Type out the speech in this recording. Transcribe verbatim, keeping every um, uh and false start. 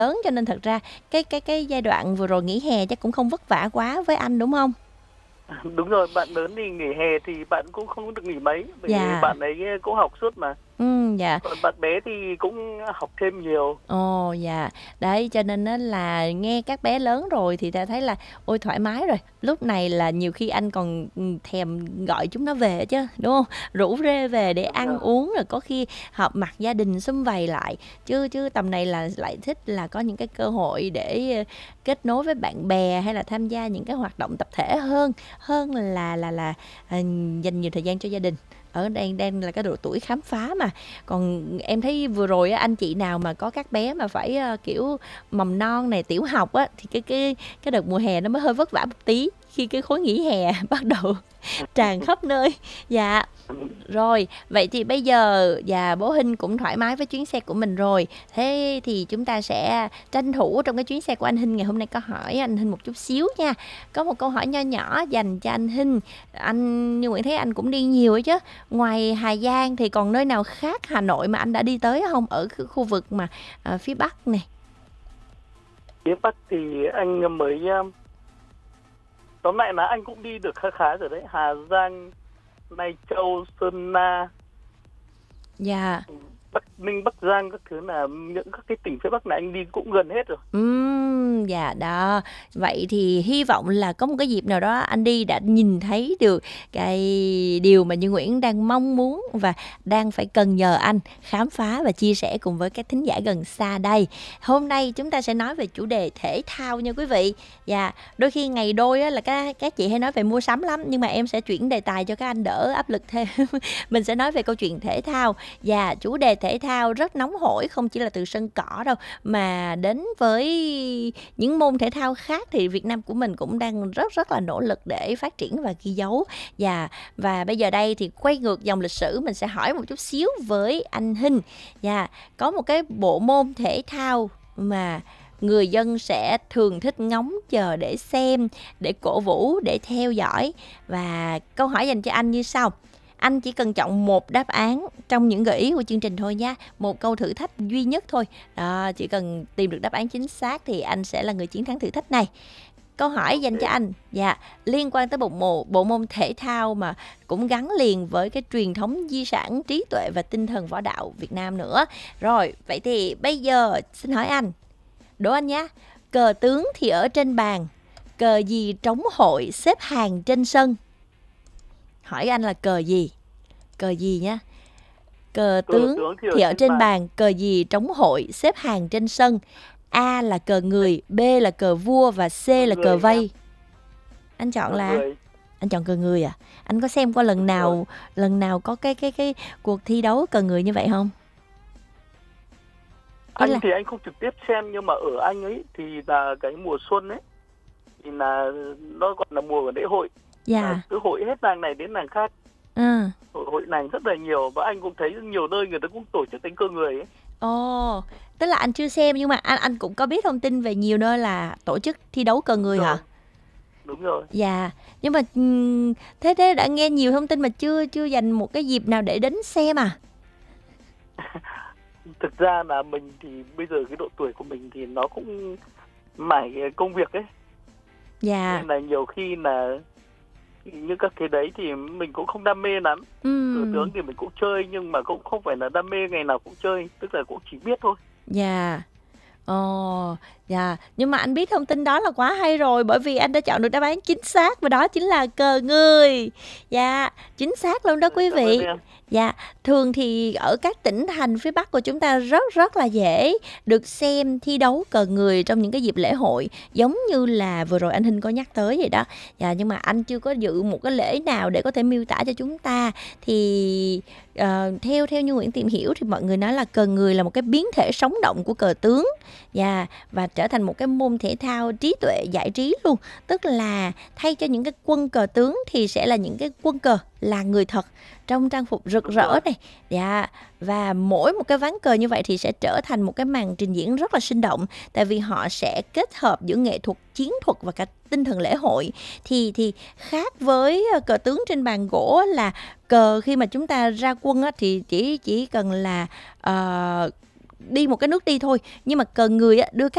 lớn cho nên thật ra cái cái cái giai đoạn vừa rồi nghỉ hè chắc cũng không vất vả quá với anh đúng không? Đúng rồi, bạn lớn thì nghỉ hè thì bạn cũng không được nghỉ mấy, bởi vì Dạ. bạn ấy cũng học suốt mà. Ừm, dạ. Còn bạn bé thì cũng học thêm nhiều. Ồ, dạ. Đấy, cho nên á là nghe các bé lớn rồi thì ta thấy là ôi thoải mái rồi. Lúc này là nhiều khi anh còn ừm, thèm gọi chúng nó về chứ, đúng không? Rủ rê về để Đúng ăn rồi. uống rồi có khi họp mặt gia đình sum vầy lại. Chứ chứ tầm này là lại thích là có những cái cơ hội để ờ, kết nối với bạn bè hay là tham gia những cái hoạt động tập thể hơn hơn là là là à, dành nhiều thời gian cho gia đình. Ở đang đang là cái độ tuổi khám phá mà. Còn em thấy vừa rồi á, anh chị nào mà có các bé mà phải ờ, kiểu mầm non này, tiểu học á thì cái cái cái đợt mùa hè nó mới hơi vất vả một tí khi cái khối nghỉ hè bắt đầu tràn khắp nơi. Dạ. Rồi, vậy thì bây giờ dạ bố Hinh cũng thoải mái với chuyến xe của mình rồi. Thế thì chúng ta sẽ tranh thủ trong cái chuyến xe của anh Hinh ngày hôm nay có hỏi anh Hinh một chút xíu nha. Có một câu hỏi nho nhỏ dành cho anh Hinh. Anh như Nguyễn thấy anh cũng đi nhiều ấy chứ. Ngoài Hà Giang thì còn nơi nào khác Hà Nội mà anh đã đi tới không? Ở cái khu vực mà à, phía Bắc này. Phía Bắc thì anh mới um, tóm lại là anh cũng đi được khá khá rồi đấy. Hà Giang, Lai Châu, Sơn La, Dạ. Bắc Ninh, Bắc Giang các thứ là những các cái tỉnh phía Bắc này anh đi cũng gần hết rồi. Ừm, dạ đó. Vậy thì hy vọng là có một cái dịp nào đó anh đi đã nhìn thấy được cái điều mà Như Nguyễn đang mong muốn và đang phải cần nhờ anh khám phá và chia sẻ cùng với các thính giả gần xa đây. Hôm nay chúng ta sẽ nói về chủ đề thể thao nha quý vị. Dạ, đôi khi ngày đôi á, là các các chị hay nói về mua sắm lắm nhưng mà em sẽ chuyển đề tài cho các anh đỡ áp lực thêm. Mình sẽ nói về câu chuyện thể thao. Và chủ đề thể thao rất nóng hổi không chỉ là từ sân cỏ đâu mà đến với những môn thể thao khác thì Việt Nam của mình cũng đang rất rất là nỗ lực để phát triển và ghi dấu. Và và bây giờ đây thì quay ngược dòng lịch sử mình sẽ hỏi một chút xíu với anh Hinh. Và có một cái bộ môn thể thao mà người dân sẽ thường thích ngóng chờ để xem, để cổ vũ, để theo dõi. Và câu hỏi dành cho anh như sau. Anh chỉ cần chọn một đáp án trong những gợi ý của chương trình thôi nha. Một câu thử thách duy nhất thôi. Đó, chỉ cần tìm được đáp án chính xác thì anh sẽ là người chiến thắng thử thách này. Câu hỏi dành cho anh, dạ, liên quan tới bộ, bộ, bộ môn thể thao mà cũng gắn liền với cái truyền thống di sản trí tuệ và tinh thần võ đạo Việt Nam nữa. Rồi, vậy thì bây giờ xin hỏi anh, đố anh nhé, cờ tướng thì ở trên bàn, cờ gì trống hội xếp hàng trên sân? Hỏi anh là cờ gì? Cờ gì nhá? Cờ Cờ tướng tướng thì ở thì ở trên trên bàn. bàn, cờ gì trống hội xếp hàng trên sân? A là cờ người, B là cờ vua và C là cờ Người vây. em, Anh chọn cờ là người. anh chọn cờ người à? Anh có xem qua lần Đúng rồi. nào lần nào có cái cái cái cuộc thi đấu cờ người như vậy không? Ý Anh là thì anh không trực tiếp xem nhưng mà ở anh ấy thì là cái mùa xuân ấy thì là nó gọi là mùa của lễ hội. Là dạ. cứ hội hết làng này đến làng khác, Ừ. hội, hội làng rất là nhiều và anh cũng thấy nhiều nơi người ta cũng tổ chức đánh cờ người ấy. Ồ, tức là anh chưa xem nhưng mà anh anh cũng có biết thông tin về nhiều nơi là tổ chức thi đấu cờ Đúng người hả? rồi, đúng rồi. Dạ, nhưng mà ừm, thế thế đã nghe nhiều thông tin mà chưa chưa dành một cái dịp nào để đến xem à? Thực ra là mình thì bây giờ cái độ tuổi của mình thì nó cũng mải công việc ấy, Dạ. nên là nhiều khi là những các cái đấy thì mình cũng không đam mê lắm. Cờ Ừm. tướng thì mình cũng chơi nhưng mà cũng không phải là đam mê ngày nào cũng chơi, tức là cũng chỉ biết thôi. Dạ. Ồ, dạ, nhưng mà anh biết thông tin đó là quá hay rồi bởi vì anh đã chọn được đáp án chính xác và đó chính là cờ người. Dạ, chính xác luôn đó quý Cảm ơn vị. em. Dạ, thường thì ở các tỉnh thành phía Bắc của chúng ta rất rất là dễ được xem thi đấu cờ người trong những cái dịp lễ hội giống như là vừa rồi anh Hinh có nhắc tới vậy đó. Dạ, nhưng mà anh chưa có dự một cái lễ nào để có thể miêu tả cho chúng ta thì ờ, theo theo như Nguyễn tìm hiểu thì mọi người nói là cờ người là một cái biến thể sống động của cờ tướng. Dạ, và trở thành một cái môn thể thao trí tuệ giải trí luôn. Tức là thay cho những cái quân cờ tướng thì sẽ là những cái quân cờ là người thật trong trang phục rực Đúng rỡ rồi. này. Dạ, và mỗi một cái ván cờ như vậy thì sẽ trở thành một cái màn trình diễn rất là sinh động. Tại vì họ sẽ kết hợp giữa nghệ thuật, chiến thuật và cả tinh thần lễ hội. Thì thì khác với cờ tướng trên bàn gỗ là cờ khi mà chúng ta ra quân á, thì chỉ chỉ cần là uh, đi một cái nước đi thôi. Nhưng mà cờ người á, đưa các